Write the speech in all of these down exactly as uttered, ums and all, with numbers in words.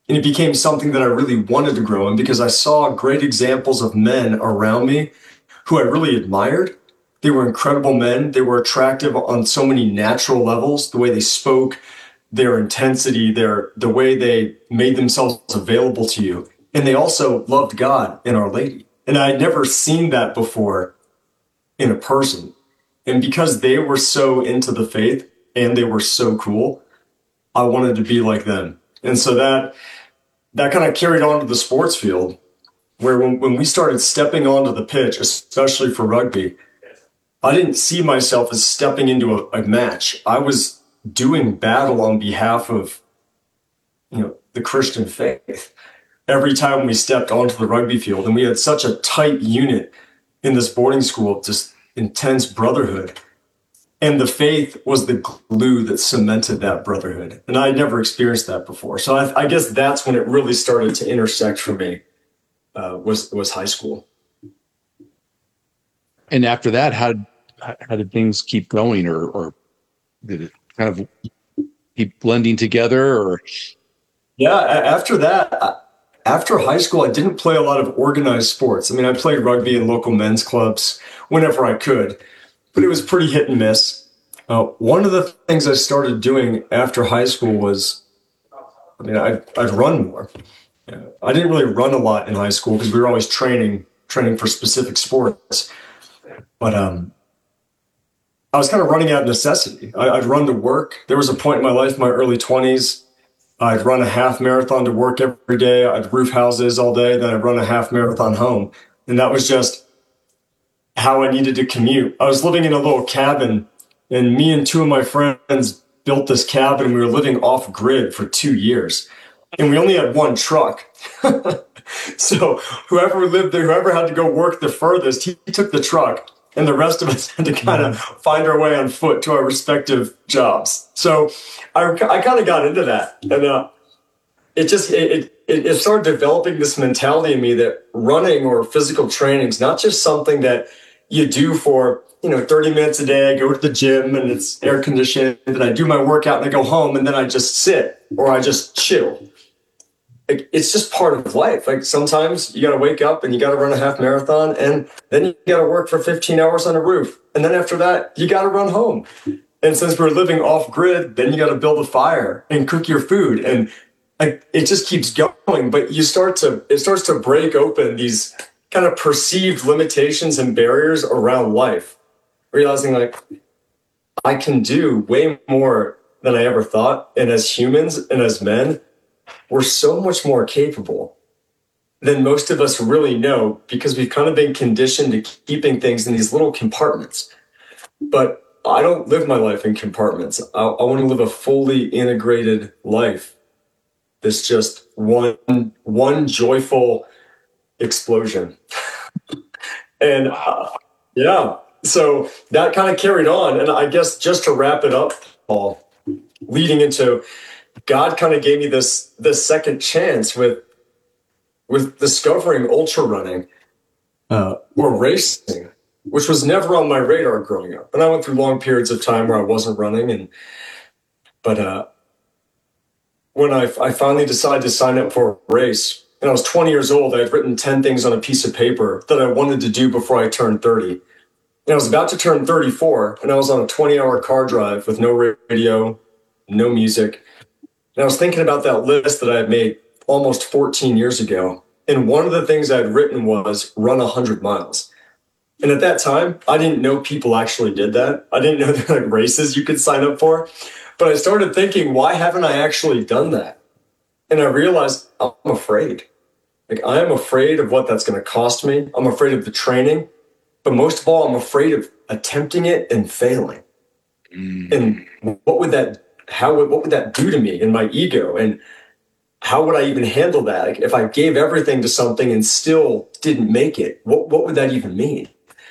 And it became something that I really wanted to grow in because I saw great examples of men around me who I really admired. They were incredible men. They were attractive on so many natural levels, the way they spoke, their intensity, their the way they made themselves available to you. And they also loved God and Our Lady. And I had never seen that before in a person. And because they were so into the faith and they were so cool, I wanted to be like them. And so that that kind of carried on to the sports field, where when, when we started stepping onto the pitch, especially for rugby, I didn't see myself as stepping into a, a match. I was doing battle on behalf of, you know, the Christian faith every time we stepped onto the rugby field. And we had such a tight unit in this boarding school, just intense brotherhood. And the faith was the glue that cemented that brotherhood. And I had never experienced that before. So I, I guess that's when it really started to intersect for me, uh, was, was high school. And after that, how, how did things keep going, or, or did it kind of keep blending together? Or yeah, after that, after high school, I didn't play a lot of organized sports. I mean, I played rugby in local men's clubs whenever I could, but it was pretty hit and miss. Uh, one of the things I started doing after high school was, I mean, I'd, I'd run more. Yeah. I didn't really run a lot in high school because we were always training, training for specific sports. But um, I was kind of running out of necessity. I, I'd run to work. There was a point in my life, my early twenties, I'd run a half marathon to work every day. I'd roof houses all day. Then I'd run a half marathon home. And that was just how I needed to commute. I was living in a little cabin, and me and two of my friends built this cabin. We were living off grid for two years, and we only had one truck. So whoever lived there, whoever had to go work the furthest, he, he took the truck, and the rest of us had to kind of find our way on foot to our respective jobs. So I, I kind of got into that, and uh, it just it, it it started developing this mentality in me that running or physical training is not just something that you do for, you know, thirty minutes a day. I go to the gym and it's air conditioned, and I do my workout and I go home and then I just sit or I just chill. Like, it's just part of life. Like, sometimes you got to wake up and you got to run a half marathon, and then you got to work for fifteen hours on a roof. And then after that, you got to run home. And since we're living off grid, then you got to build a fire and cook your food. And like, it just keeps going, but you start to, it starts to break open these kind of perceived limitations and barriers around life, realizing like, I can do way more than I ever thought. And as humans and as men, we're so much more capable than most of us really know, because we've kind of been conditioned to keeping things in these little compartments. But I don't live my life in compartments. I, I want to live a fully integrated life that's just one, one joyful explosion. And uh, yeah, so that kind of carried on. And I guess just to wrap it up, Paul, leading into God kind of gave me this this second chance with with discovering ultra running uh, or racing, which was never on my radar growing up. And I went through long periods of time where I wasn't running, and but uh, when I, I finally decided to sign up for a race, and I was twenty years old, I had written ten things on a piece of paper that I wanted to do before I turned thirty. And I was about to turn thirty-four, and I was on a twenty-hour car drive with no radio, no music. And I was thinking about that list that I had made almost fourteen years ago. And one of the things I had written was run one hundred miles. And at that time, I didn't know people actually did that. I didn't know there were like races you could sign up for. But I started thinking, why haven't I actually done that? And I realized I'm afraid. Like, I am afraid of what that's going to cost me. I'm afraid of the training. But most of all, I'm afraid of attempting it and failing. Mm. And what would that How would, what would that do to me and my ego? And how would I even handle that? Like, if I gave everything to something and still didn't make it, what, what would that even mean?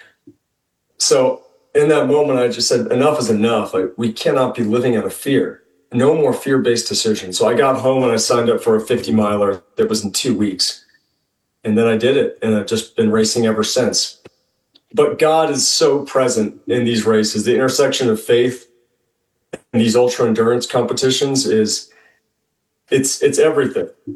So in that moment, I just said, enough is enough. Like, we cannot be living out of fear. No more fear-based decisions. So I got home and I signed up for a fifty miler that was in two weeks. And then I did it. And I've just been racing ever since. But God is so present in these races. The intersection of faith and these ultra endurance competitions is it's it's everything.